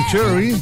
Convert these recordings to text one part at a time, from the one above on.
Cherry.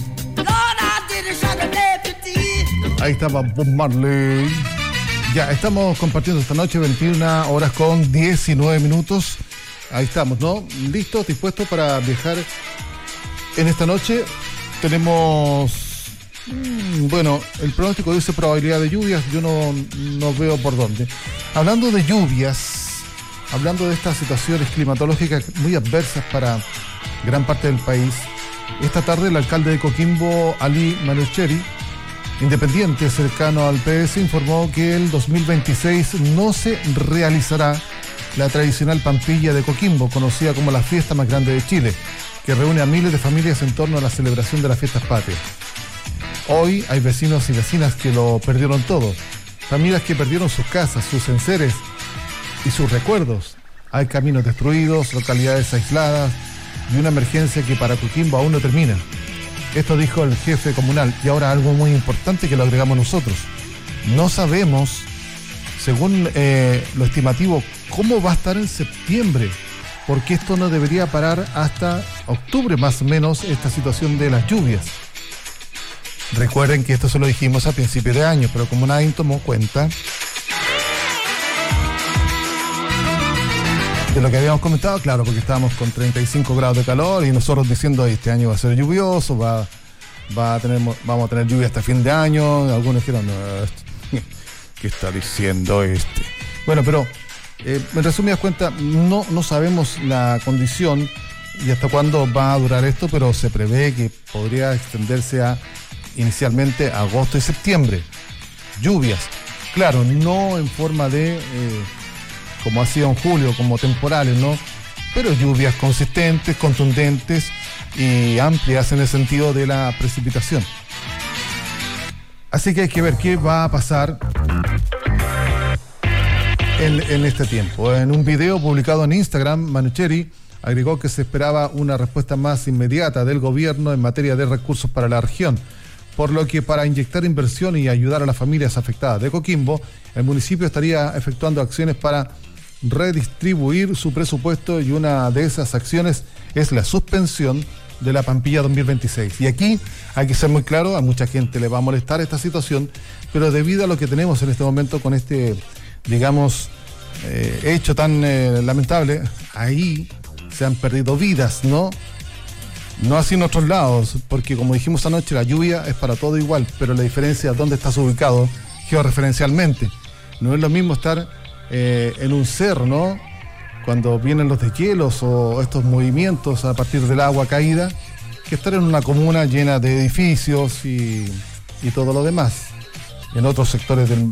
Ahí estaba Bob Marley. Ya, estamos compartiendo esta noche, 21 horas con 19 minutos. Ahí estamos, ¿no? Listos, dispuestos para viajar en esta noche. Tenemos, bueno, el pronóstico dice probabilidad de lluvias. Yo no veo por dónde. Hablando de lluvias, hablando de estas situaciones climatológicas muy adversas para gran parte del país, esta tarde el alcalde de Coquimbo, Ali Manucheri, independiente cercano al PS, informó que el 2026 no se realizará la tradicional Pampilla de Coquimbo, conocida como la fiesta más grande de Chile, que reúne a miles de familias en torno a la celebración de las fiestas patrias. Hoy hay vecinos y vecinas que lo perdieron todo, familias que perdieron sus casas, sus enseres y sus recuerdos. Hay caminos destruidos, localidades aisladas y una emergencia que para Coquimbo aún no termina. Esto dijo el jefe comunal. Y ahora algo muy importante que lo agregamos nosotros. No sabemos, según lo estimativo, cómo va a estar en septiembre, porque esto no debería parar hasta octubre más o menos, esta situación de las lluvias. Recuerden que esto se lo dijimos a principios de año, pero como nadie tomó cuenta de lo que habíamos comentado, claro, porque estábamos con 35 grados de calor y nosotros diciendo este año va a ser lluvioso, vamos a tener lluvia hasta fin de año. Algunos dijeron, ¿qué está diciendo este? Bueno, pero en resumidas cuentas, no sabemos la condición y hasta cuándo va a durar esto, pero se prevé que podría extenderse a inicialmente agosto y septiembre. Lluvias, claro, no en forma de como ha sido en julio, como temporales, ¿no? Pero lluvias consistentes, contundentes y amplias en el sentido de la precipitación. Así que hay que ver qué va a pasar en este tiempo. En un video publicado en Instagram, Manucheri agregó que se esperaba una respuesta más inmediata del gobierno en materia de recursos para la región, por lo que para inyectar inversión y ayudar a las familias afectadas de Coquimbo, el municipio estaría efectuando acciones para redistribuir su presupuesto y una de esas acciones es la suspensión de la Pampilla 2026. Y aquí hay que ser muy claro, a mucha gente le va a molestar esta situación, pero debido a lo que tenemos en este momento con este, digamos, hecho tan lamentable, ahí se han perdido vidas, ¿no? No así en otros lados, porque como dijimos anoche, la lluvia es para todo igual, pero la diferencia es dónde estás ubicado georreferencialmente. No es lo mismo estar en un cerro, ¿no? Cuando vienen los deshielos o estos movimientos a partir del agua caída, que estar en una comuna llena de edificios y todo lo demás. En otros sectores del